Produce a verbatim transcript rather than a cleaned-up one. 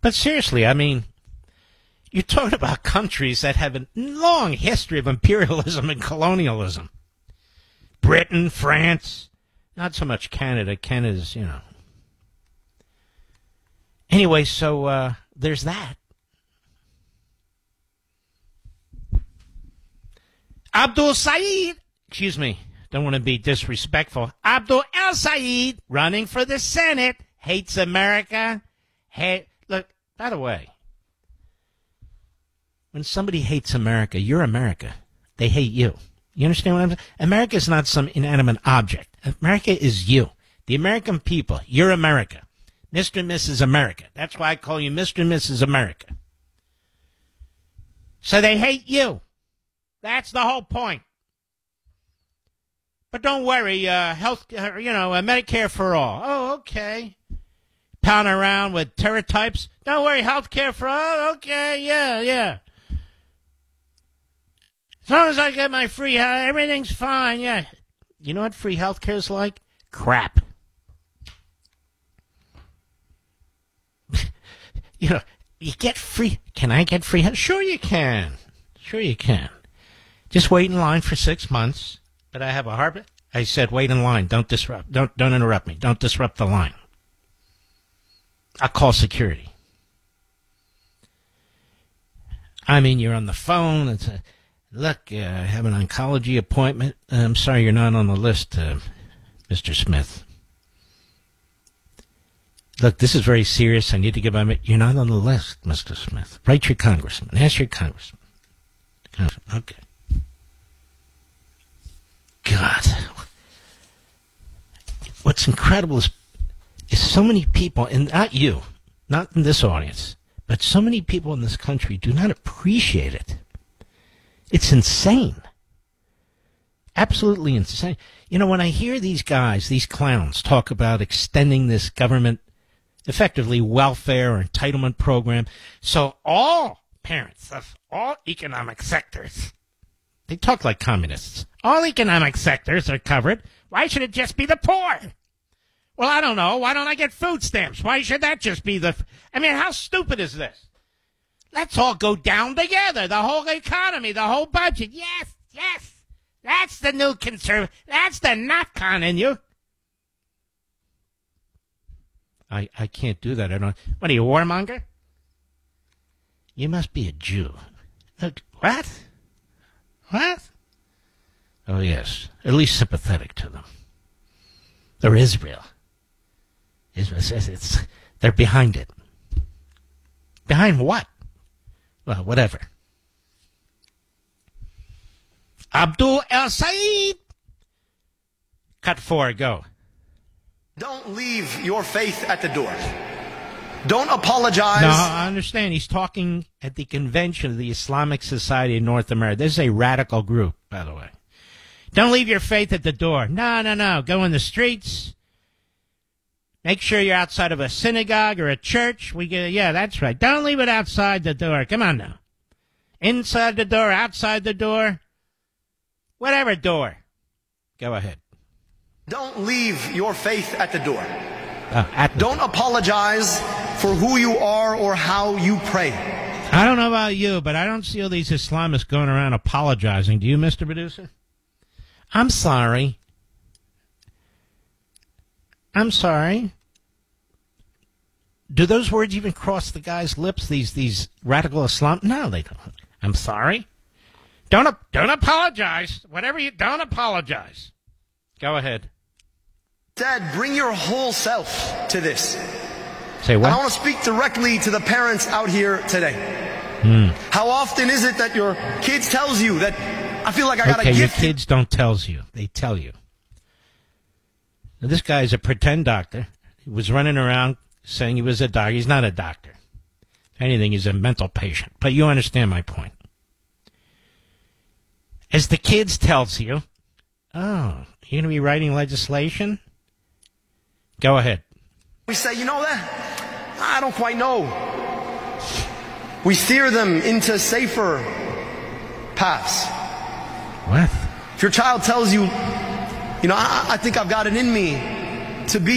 But seriously, I mean, you're talking about countries that have a long history of imperialism and colonialism. Britain, France, not so much Canada. Canada's, you know. Anyway, so uh, there's that. Abdul Saeed, excuse me, don't want to be disrespectful. Abdul El Saeed, running for the Senate, hates America. Hey, look, by the way, when somebody hates America, you're America. They hate you. You understand what I'm saying? America is not some inanimate object. America is you. The American people. You're America. Mister and Missus America. That's why I call you Mister and Missus America. So they hate you. That's the whole point. But don't worry, uh, health, uh, you know, uh, Medicare for all. Oh, okay. Pounding around with terror types. Don't worry, health care for all. Okay, yeah, yeah. As long as I get my free health, everything's fine, yeah. You know what free health care is like? Crap. You know, you get free. Can I get free health? Sure you can. Sure you can. Just wait in line for six months. But I have a heart. I said, wait in line. Don't disrupt. Don't don't interrupt me. Don't disrupt the line. I'll call security. I mean, you're on the phone. It's a, look, uh, I have an oncology appointment. I'm sorry you're not on the list, uh, Mister Smith. Look, this is very serious. I need to give my... You're not on the list, Mister Smith. Write your congressman. Ask your congressman. Okay. God. What's incredible is, is so many people, and not you, not in this audience, but so many people in this country do not appreciate it. It's insane. Absolutely insane. You know, when I hear these guys, these clowns, talk about extending this government, effectively welfare or entitlement program, so all parents of all economic sectors, they talk like communists. All economic sectors are covered. Why should it just be the poor? Well, I don't know. Why don't I get food stamps? Why should that just be the... I mean, how stupid is this? Let's all go down together. The whole economy, the whole budget. Yes, yes. That's the new conservative. That's the not-con in you. I, I can't do that. I don't... What are you, a warmonger? You must be a Jew. Look, what? What? Oh, yes. At least sympathetic to them. They're Israel. Israel says it's... They're behind it. Behind what? Well, whatever. Abdul El Saeed. Cut four, go. Don't leave your faith at the door. Don't apologize. No, I understand. He's talking at the convention of the Islamic Society of North America. This is a radical group, by the way. Don't leave your faith at the door. No, no, no. Go in the streets. Make sure you're outside of a synagogue or a church. We get, yeah, that's right. Don't leave it outside the door. Come on now. Inside the door, outside the door. Whatever door. Go ahead. Don't leave your faith at the door. Uh, at the Don't door. apologize for who you are or how you pray. I don't know about you, but I don't see all these Islamists going around apologizing. Do you, Mister Producer? I'm sorry. I'm sorry. Do those words even cross the guy's lips, these these radical Islam? No, they don't. I'm sorry. Don't don't apologize. Whatever you don't apologize. Go ahead. Dad, bring your whole self to this. Say what? And I want to speak directly to the parents out here today. Hmm. How often is it that your kids tells you that I feel like I got okay, a your gift? kids don't tells you. They tell you. Now, this guy is a pretend doctor. He was running around saying he was a doctor. He's not a doctor. If anything, he's a mental patient. But you understand my point. As the kids tells you, oh, you're going to be writing legislation? Go ahead. We say, you know that? I don't quite know. We steer them into safer paths. What? If your child tells you, you know, I, I think I've got it in me to be